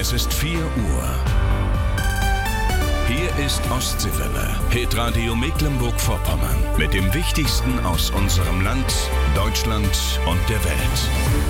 Es ist 4 Uhr. Hier ist Ostseewelle, Hitradio Mecklenburg-Vorpommern. Mit dem Wichtigsten aus unserem Land, Deutschland und der Welt.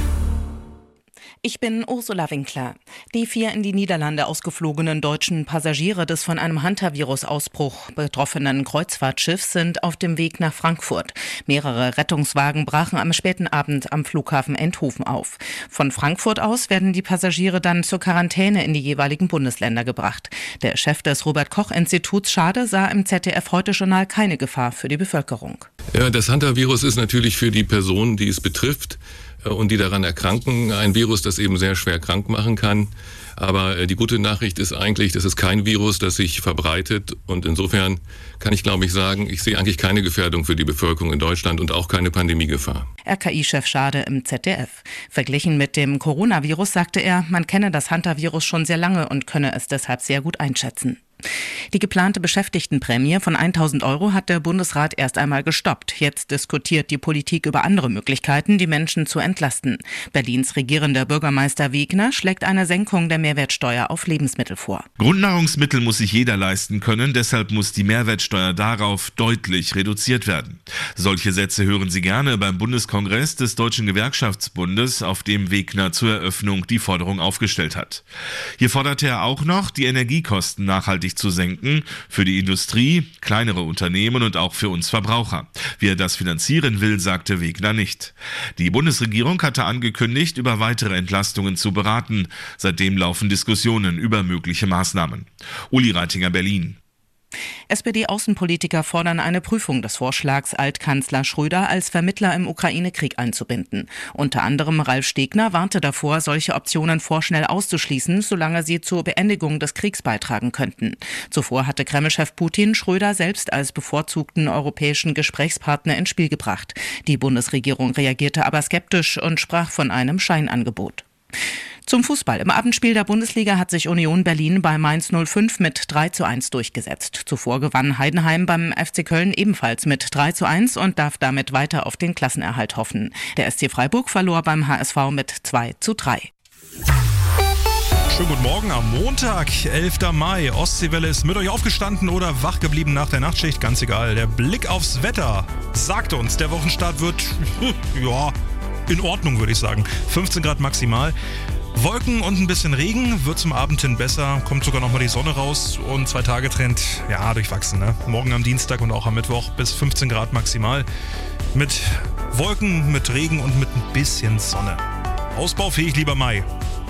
Ich bin Ursula Winkler. Die 4 in die Niederlande ausgeflogenen deutschen Passagiere des von einem Hantavirus-Ausbruch betroffenen Kreuzfahrtschiffs sind auf dem Weg nach Frankfurt. Mehrere Rettungswagen brachen am späten Abend am Flughafen Eindhoven auf. Von Frankfurt aus werden die Passagiere dann zur Quarantäne in die jeweiligen Bundesländer gebracht. Der Chef des Robert-Koch-Instituts Schade sah im ZDF-Heute-Journal keine Gefahr für die Bevölkerung. Ja, das Hantavirus ist natürlich für die Personen, die es betrifft, und die daran erkranken, ein Virus, das eben sehr schwer krank machen kann. Aber die gute Nachricht ist eigentlich, das ist kein Virus, das sich verbreitet. Und insofern kann ich, glaube ich, sagen, ich sehe eigentlich keine Gefährdung für die Bevölkerung in Deutschland und auch keine Pandemiegefahr. RKI-Chef Schade im ZDF. Verglichen mit dem Coronavirus sagte er, man kenne das Hantavirus schon sehr lange und könne es deshalb sehr gut einschätzen. Die geplante Beschäftigtenprämie von 1.000 € hat der Bundesrat erst einmal gestoppt. Jetzt diskutiert die Politik über andere Möglichkeiten, die Menschen zu entlasten. Berlins regierender Bürgermeister Wegner schlägt eine Senkung der Mehrwertsteuer auf Lebensmittel vor. Grundnahrungsmittel muss sich jeder leisten können, deshalb muss die Mehrwertsteuer darauf deutlich reduziert werden. Solche Sätze hören Sie gerne beim Bundeskongress des Deutschen Gewerkschaftsbundes, auf dem Wegner zur Eröffnung die Forderung aufgestellt hat. Hier forderte er auch noch, die Energiekosten nachhaltig zu senken, für die Industrie, kleinere Unternehmen und auch für uns Verbraucher. Wie er das finanzieren will, sagte Wegner nicht. Die Bundesregierung hatte angekündigt, über weitere Entlastungen zu beraten. Seitdem laufen Diskussionen über mögliche Maßnahmen. Uli Reitinger, Berlin. SPD-Außenpolitiker fordern eine Prüfung des Vorschlags, Altkanzler Schröder als Vermittler im Ukraine-Krieg einzubinden. Unter anderem Ralf Stegner warnte davor, solche Optionen vorschnell auszuschließen, solange sie zur Beendigung des Kriegs beitragen könnten. Zuvor hatte Kreml-Chef Putin Schröder selbst als bevorzugten europäischen Gesprächspartner ins Spiel gebracht. Die Bundesregierung reagierte aber skeptisch und sprach von einem Scheinangebot. Zum Fußball. Im Abendspiel der Bundesliga hat sich Union Berlin bei Mainz 05 mit 3:1 durchgesetzt. Zuvor gewann Heidenheim beim FC Köln ebenfalls mit 3:1 und darf damit weiter auf den Klassenerhalt hoffen. Der SC Freiburg verlor beim HSV mit 2:3. Schönen guten Morgen am Montag, 11. Mai. Ostseewelle ist mit euch aufgestanden oder wach geblieben nach der Nachtschicht, ganz egal. Der Blick aufs Wetter sagt uns, der Wochenstart wird, in Ordnung, würde ich sagen. 15 Grad maximal. Wolken und ein bisschen Regen, wird zum Abend hin besser, kommt sogar nochmal die Sonne raus und 2-Tage-Trend, durchwachsen. Ne? Morgen am Dienstag und auch am Mittwoch bis 15 Grad maximal. Mit Wolken, mit Regen und mit ein bisschen Sonne. Ausbaufähig, lieber Mai.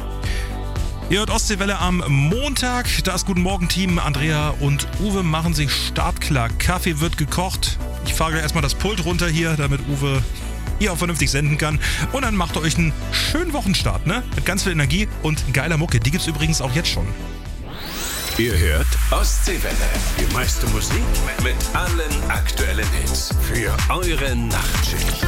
Ihr hört Ostseewelle am Montag. Das Guten Morgen Team. Andrea und Uwe machen sich startklar. Kaffee wird gekocht. Ich fahre erstmal das Pult runter hier, damit Uwe hier auch vernünftig senden kann. Und dann macht ihr euch einen schönen Wochenstart, ne? Mit ganz viel Energie und geiler Mucke. Die gibt's übrigens auch jetzt schon. Ihr hört Ostseewelle. Die meiste Musik mit allen aktuellen Hits für eure Nachtschicht.